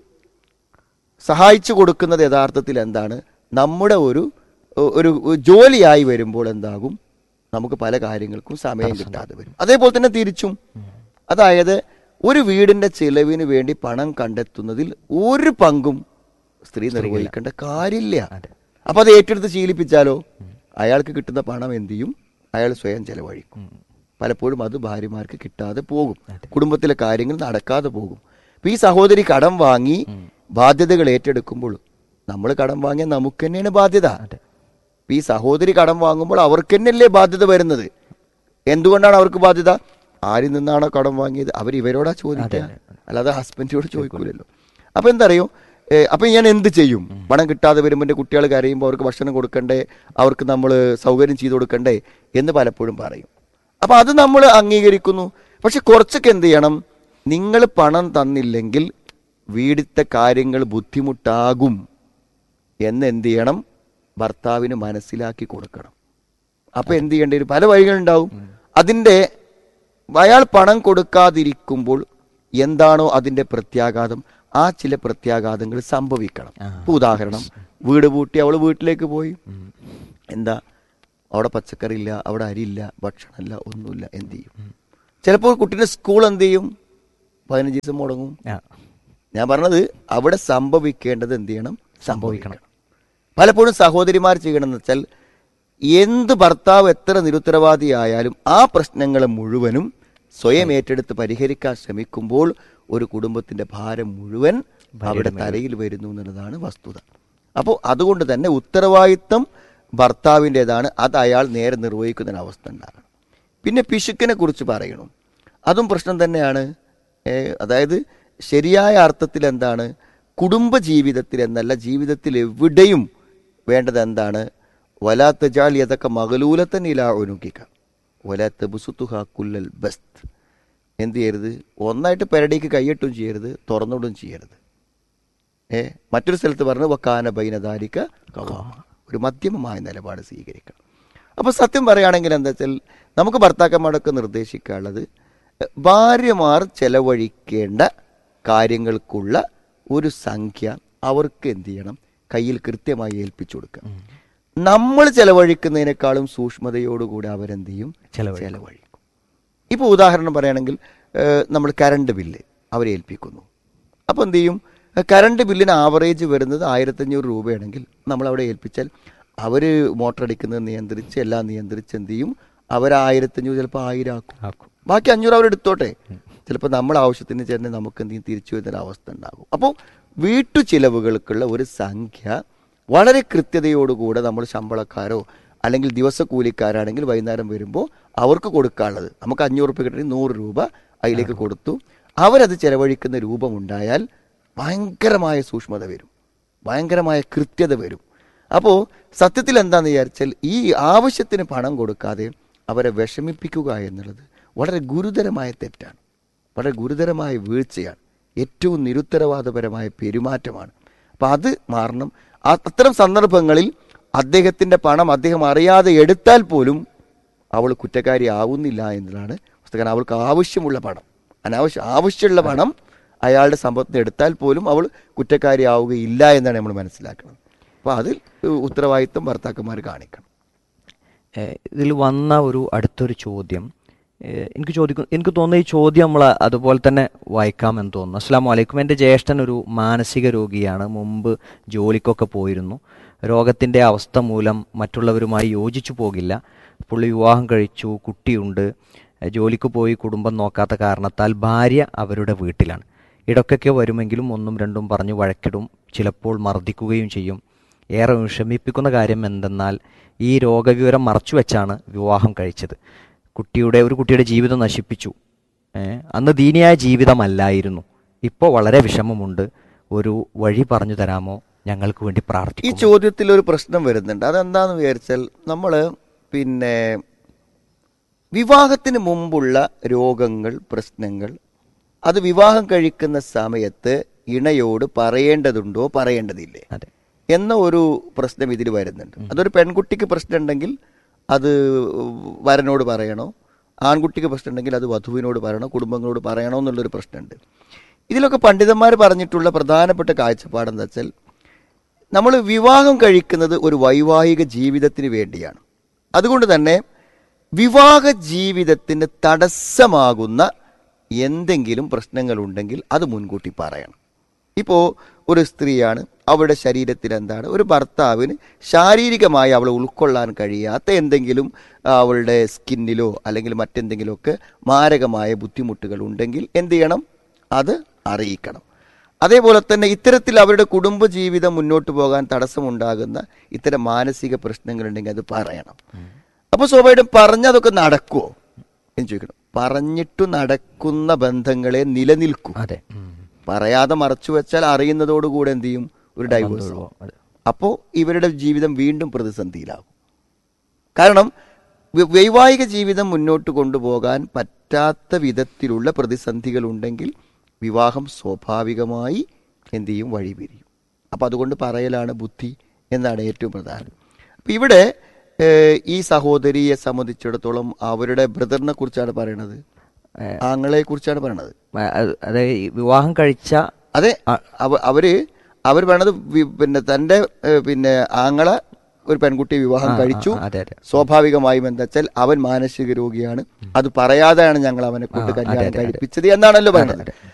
സഹായിച്ചു കൊടുക്കുന്നത് യഥാർത്ഥത്തിൽ എന്താണ്, നമ്മുടെ ഒരു ഒരു ജോലിയായി വരുമ്പോൾ എന്താകും, നമുക്ക് പല കാര്യങ്ങൾക്കും സമയം കിട്ടാതെ വരും. അതേപോലെ തന്നെ തിരിച്ചും, അതായത് ഒരു വീടിന്റെ ചെലവിന് വേണ്ടി പണം കണ്ടെത്തുന്നതിൽ ഒരു പങ്കും സ്ത്രീ നിർവഹിക്കേണ്ട കാര്യമില്ല. അപ്പൊ അത് ഏറ്റെടുത്ത് ശീലിപ്പിച്ചാലോ അയാൾക്ക് കിട്ടുന്ന പണം എന്ത് ചെയ്യും, അയാൾ സ്വയം ചെലവഴിക്കും. പലപ്പോഴും അത് ഭാര്യമാർക്ക് കിട്ടാതെ പോകും, കുടുംബത്തിലെ കാര്യങ്ങൾ നടക്കാതെ പോകും. അപ്പൊ ഈ സഹോദരി കടം വാങ്ങി ബാധ്യതകൾ ഏറ്റെടുക്കുമ്പോൾ, നമ്മൾ കടം വാങ്ങിയ നമുക്ക് തന്നെയാണ് ബാധ്യത. ഈ സഹോദരി കടം വാങ്ങുമ്പോൾ അവർക്ക് തന്നെയല്ലേ ബാധ്യത വരുന്നത്. എന്തുകൊണ്ടാണ് അവർക്ക് ബാധ്യത? ആരിൽ നിന്നാണോ കടം വാങ്ങിയത് അവർ ഇവരോടാ ചോദിക്കുക, അല്ലാതെ ഹസ്ബൻഡിനോട് ചോദിക്കൂലല്ലോ. അപ്പൊ എന്തറിയോ, അപ്പൊ ഞാൻ എന്ത് ചെയ്യും, പണം കിട്ടാതെ വരുമ്പോൾ എൻ്റെ കുട്ടികൾ കരയുമ്പോൾ അവർക്ക് ഭക്ഷണം കൊടുക്കണ്ടേ, അവർക്ക് നമ്മൾ സൗകര്യം ചെയ്തു കൊടുക്കണ്ടേ എന്ന് പലപ്പോഴും പറയും. അപ്പൊ അത് നമ്മൾ അംഗീകരിക്കുന്നു. പക്ഷെ കുറച്ചൊക്കെ എന്ത് ചെയ്യണം, നിങ്ങൾ പണം തന്നില്ലെങ്കിൽ വീടിത്തെ കാര്യങ്ങൾ ബുദ്ധിമുട്ടാകും എന്ന് എന്ത് ചെയ്യണം, ഭർത്താവിന് മനസ്സിലാക്കി കൊടുക്കണം. അപ്പൊ എന്ത് ചെയ്യേണ്ടി വരും, പല വഴികളുണ്ടാവും. അതിൻ്റെ അയാൾ പണം കൊടുക്കാതിരിക്കുമ്പോൾ എന്താണോ അതിൻ്റെ പ്രത്യാഘാതം, ആ ചില പ്രത്യാഘാതങ്ങൾ സംഭവിക്കണം. ഇപ്പൊ ഉദാഹരണം, വീട് പൂട്ടി അവള് വീട്ടിലേക്ക് പോയി, എന്താ അവിടെ പച്ചക്കറി ഇല്ല, അവിടെ അരിയില്ല, ഭക്ഷണമില്ല, ഒന്നുമില്ല. എന്ത് ചെയ്യും? ചിലപ്പോൾ കുട്ടീൻ്റെ സ്കൂൾ എന്ത് ചെയ്യും, പതിനഞ്ച് ദിവസം മുടങ്ങും. ഞാൻ പറഞ്ഞത് അവിടെ സംഭവിക്കേണ്ടത് എന്ത് ചെയ്യണം, സംഭവിക്കണം. പലപ്പോഴും സഹോദരിമാർ ചെയ്യണമെന്ന് വെച്ചാൽ, എന്ത് ഭർത്താവ് എത്ര നിരുത്തരവാദിയായാലും ആ പ്രശ്നങ്ങളെ മുഴുവനും സ്വയം ഏറ്റെടുത്ത് പരിഹരിക്കാൻ ശ്രമിക്കുമ്പോൾ ഒരു കുടുംബത്തിന്റെ ഭാരം മുഴുവൻ അവിടെ തലയിൽ വരുന്നു എന്നുള്ളതാണ് വസ്തുത. അപ്പോൾ അതുകൊണ്ട് തന്നെ ഉത്തരവാദിത്വം ഭർത്താവിൻ്റെതാണ്, അത് അയാൾ നേരെ നിർവഹിക്കുന്ന അവസ്ഥ ഉണ്ടാകണം. പിന്നെ പിശുക്കിനെ കുറിച്ച് പറയണം, അതും പ്രശ്നം തന്നെയാണ്. അതായത് ശരിയായ അർത്ഥത്തിൽ എന്താണ്, കുടുംബ ജീവിതത്തിൽ എന്നല്ല, ജീവിതത്തിൽ എവിടെയും വേണ്ടത് എന്താണ്, വലാത്ത ജാൽ യതൊക്കെ മകലൂലത്തൻ ഇലാ ഒനുക്കിക്ക വലാത്ത ബുസുത്തുഹ കുല്ലൽ ബസ്ത്. എന്ത് ചെയ്യരുത്, ഒന്നായിട്ട് പെരടിക്ക് കൈയിട്ടും ചെയ്യരുത്, തുറന്നോടും ചെയ്യരുത്. ഏ മറ്റൊരു സ്ഥലത്ത് പറഞ്ഞു വക്കാന ബൈനദാരിക ഖവാമ, ഒരു മധ്യമമായ നിലപാട് സ്വീകരിക്കണം. അപ്പോൾ സത്യം പറയുകയാണെങ്കിൽ എന്താ വെച്ചാൽ, നമുക്ക് ഭർത്താക്കന്മാരൊക്കെ നിർദ്ദേശിക്കാനുള്ളത്, ഭാര്യമാർ ചെലവഴിക്കേണ്ട കാര്യങ്ങൾക്കുള്ള ഒരു സംഖ്യ അവർക്ക് എന്ത് ചെയ്യണം, കയ്യിൽ കൃത്യമായി ഏൽപ്പിച്ചു കൊടുക്കുക. നമ്മൾ ചെലവഴിക്കുന്നതിനേക്കാളും സൂക്ഷ്മതയോടുകൂടി അവരെന്ത് ചെയ്യും, ചെലവഴിക്കും. ഇപ്പോൾ ഉദാഹരണം പറയുകയാണെങ്കിൽ, നമ്മൾ കറണ്ട് ബില്ല് അവരെ ഏൽപ്പിക്കുന്നു. അപ്പോൾ എന്ത് ചെയ്യും, കറണ്ട് ബില്ലിന് ആവറേജ് വരുന്നത് ആയിരത്തഞ്ഞൂറ് രൂപയാണെങ്കിൽ നമ്മൾ അവിടെ ഏൽപ്പിച്ചാൽ അവർ മോട്ടർ അടിക്കുന്നത് നിയന്ത്രിച്ച് എല്ലാം നിയന്ത്രിച്ച് എന്ത് ചെയ്യും, അവർ ആയിരത്തഞ്ഞൂറ് ചിലപ്പോൾ ആയിരം ആക്കും, ബാക്കി അഞ്ഞൂറ് അവരെടുത്തോട്ടെ. ചിലപ്പോൾ നമ്മുടെ ആവശ്യത്തിന് തന്നെ നമുക്ക് എന്തെങ്കിലും തിരിച്ചു വരുന്ന അവസ്ഥ ഉണ്ടാകും. അപ്പോൾ വീട്ടു ചിലവുകൾക്കുള്ള ഒരു സംഖ്യ വളരെ കൃത്യതയോടുകൂടെ നമ്മൾ ശമ്പളക്കാരോ അല്ലെങ്കിൽ ദിവസക്കൂലിക്കാരാണെങ്കിൽ വൈകുന്നേരം വരുമ്പോൾ അവർക്ക് കൊടുക്കാനുള്ളത്, നമുക്ക് അഞ്ഞൂറ് രൂപ കിട്ടണമെങ്കിൽ നൂറ് രൂപ അതിലേക്ക് കൊടുത്തു അവരത് ചെലവഴിക്കുന്ന രൂപമുണ്ടായാൽ ഭയങ്കരമായ സൂക്ഷ്മത വരും, ഭയങ്കരമായ കൃത്യത വരും. അപ്പോൾ സത്യത്തിൽ എന്താണെന്ന് വിചാരിച്ചാൽ ഈ ആവശ്യത്തിന് പണം കൊടുക്കാതെ അവരെ വിഷമിപ്പിക്കുക എന്നുള്ളത് വളരെ ഗുരുതരമായ തെറ്റാണ്, വളരെ ഗുരുതരമായ വീഴ്ചയാണ്, ഏറ്റവും നിരുത്തരവാദപരമായ പെരുമാറ്റമാണ്. അപ്പം അത് മാറണം. അത്തരം സന്ദർഭങ്ങളിൽ അദ്ദേഹത്തിൻ്റെ പണം അദ്ദേഹം അറിയാതെ എടുത്താൽ പോലും അവൾ കുറ്റക്കാരി ആവുന്നില്ല എന്നതാണ് പുസ്തകം. അവൾക്ക് ആവശ്യമുള്ള പണം, അനാവശ്യ ആവശ്യമുള്ള പണം അയാളുടെ സമ്പത്തിന് എടുത്താൽ പോലും അവൾ കുറ്റക്കാരി ആവുകയില്ല എന്നാണ് നമ്മൾ മനസ്സിലാക്കുന്നത്. അപ്പോൾ അതിൽ ഉത്തരവാദിത്വം ഭർത്താക്കന്മാർ കാണിക്കണം. ഇതിൽ വന്ന ഒരു അടുത്തൊരു ചോദ്യം എനിക്ക് ചോദിക്കും എനിക്ക് തോന്നുന്ന ഈ ചോദ്യം നമ്മൾ അതുപോലെ തന്നെ വായിക്കാമെന്ന് തോന്നുന്നു. അസ്സലാമു അലൈക്കും. എൻ്റെ ജ്യേഷ്ഠൻ ഒരു മാനസിക രോഗിയാണ്. മുമ്പ് ജോലിക്കൊക്കെ പോയിരുന്നു. രോഗത്തിൻ്റെ അവസ്ഥ മൂലം മറ്റുള്ളവരുമായി യോജിച്ചു പോകില്ല. പുള്ളി വിവാഹം കഴിച്ചു, കുട്ടിയുണ്ട്. ജോലിക്ക് പോയി കുടുംബം നോക്കാത്ത കാരണത്താൽ ഭാര്യ അവരുടെ വീട്ടിലാണ്. ഇടയ്ക്കൊക്കെ വരുമെങ്കിലും ഒന്നും രണ്ടും പറഞ്ഞ് വഴക്കിടും, ചിലപ്പോൾ മർദ്ദിക്കുകയും ചെയ്യും. ഏറെ വിഷമിപ്പിക്കുന്ന കാര്യം എന്തെന്നാൽ ഈ രോഗവിവരം മറച്ചു വെച്ചാണ് വിവാഹം കഴിച്ചത്. കുട്ടിയുടെ ഒരു കുട്ടിയുടെ ജീവിതം നശിപ്പിച്ചു. അന്ന് ദീനിയായ ജീവിതമല്ലായിരുന്നു. ഇപ്പോൾ വളരെ വിഷമമുണ്ട്. ഒരു വഴി പറഞ്ഞു തരാമോ? ഞങ്ങൾക്ക് വേണ്ടി പ്രാർത്ഥിക്കും. ഈ ചോദ്യത്തിൽ ഒരു പ്രശ്നം വരുന്നുണ്ട്. അതെന്താണെന്ന് വിചാരിച്ചാൽ നമ്മൾ പിന്നെ വിവാഹത്തിന് മുമ്പുള്ള രോഗങ്ങൾ, പ്രശ്നങ്ങൾ അത് വിവാഹം കഴിക്കുന്ന സമയത്ത് ഇണയോട് പറയേണ്ടതുണ്ടോ പറയേണ്ടതില്ലേ എന്ന ഒരു പ്രശ്നം ഇതിൽ വരുന്നുണ്ട്. അതൊരു പെൺകുട്ടിക്ക് പ്രശ്നം ഉണ്ടെങ്കിൽ അത് വരനോട് പറയണോ, ആൺകുട്ടിക്ക് പ്രശ്നം ഉണ്ടെങ്കിൽ അത് വധുവിനോട് പറയണോ, കുടുംബങ്ങളോട് പറയണോ എന്നുള്ളൊരു പ്രശ്നമുണ്ട്. ഇതിലൊക്കെ പണ്ഡിതന്മാർ പറഞ്ഞിട്ടുള്ള പ്രധാനപ്പെട്ട കാഴ്ചപ്പാടെന്ന് വെച്ചാൽ നമ്മൾ വിവാഹം കഴിക്കുന്നത് ഒരു വൈവാഹിക ജീവിതത്തിന് വേണ്ടിയാണ്. അതുകൊണ്ട് തന്നെ വിവാഹ ജീവിതത്തിന് തടസ്സമാകുന്ന എന്തെങ്കിലും പ്രശ്നങ്ങളുണ്ടെങ്കിൽ അത് മുൻകൂട്ടി പറയണം. ഇപ്പോൾ ഒരു സ്ത്രീയാണ്, അവളുടെ ശരീരത്തിൽ എന്താണ്, ഒരു ഭർത്താവിന് ശാരീരികമായി അവളെ ഉൾക്കൊള്ളാൻ കഴിയാത്ത എന്തെങ്കിലും അവളുടെ സ്കിന്നിലോ അല്ലെങ്കിൽ മറ്റെന്തെങ്കിലുമൊക്കെ മാരകമായ ബുദ്ധിമുട്ടുകൾ ഉണ്ടെങ്കിൽ എന്ത് ചെയ്യണം? അത് അറിയിക്കണം. അതേപോലെ തന്നെ ഇത്തരത്തിൽ അവരുടെ കുടുംബജീവിതം മുന്നോട്ട് പോകാൻ തടസ്സമുണ്ടാകുന്ന ഇത്തരം മാനസിക പ്രശ്നങ്ങളുണ്ടെങ്കിൽ അത് പറയണം. അപ്പോൾ സ്വാഭാവികം പറഞ്ഞതൊക്കെ നടക്കുമോ എന്ന് ചോദിക്കണം. പറഞ്ഞിട്ടു നടക്കുന്ന ബന്ധങ്ങളെ നിലനിൽക്കും. അതെ, പറയാതെ മറച്ചു വെച്ചാൽ അറിയുന്നതോടുകൂടെ എന്ത് ചെയ്യും? ഒരു ഡൈവേഴ്സ് ആവും. അപ്പോൾ ഇവരുടെ ജീവിതം വീണ്ടും പ്രതിസന്ധിയിലാകും. കാരണം വൈവാഹിക ജീവിതം മുന്നോട്ട് കൊണ്ടുപോകാൻ പറ്റാത്ത വിധത്തിലുള്ള പ്രതിസന്ധികൾ ഉണ്ടെങ്കിൽ വിവാഹം സ്വാഭാവികമായി എന്ത് ചെയ്യും? വഴിപിരിയും. അപ്പം അതുകൊണ്ട് പറയലാണ് ബുദ്ധി എന്നാണ് ഏറ്റവും പ്രധാനം. അപ്പം ഇവിടെ ഈ സഹോദരിയെ സംബന്ധിച്ചിടത്തോളം അവരുടെ ബ്രദറിനെ കുറിച്ചാണ് പറയണത്, ആങ്ങളെ കുറിച്ചാണ് പറയണത്. അതെ, വിവാഹം കഴിച്ച അതെ അവര് അവർ പറയണത് പിന്നെ തൻ്റെ പിന്നെ ആങ്ങള ഒരു പെൺകുട്ടി വിവാഹം കഴിച്ചു. സ്വാഭാവികമായും എന്താ വെച്ചാൽ അവൻ മാനസിക രോഗിയാണ്, അത് പറയാതെയാണ് ഞങ്ങൾ അവനെ കൊണ്ട് കല്യാണം കഴിപ്പിച്ചത് എന്നാണല്ലോ പറയുന്നത്.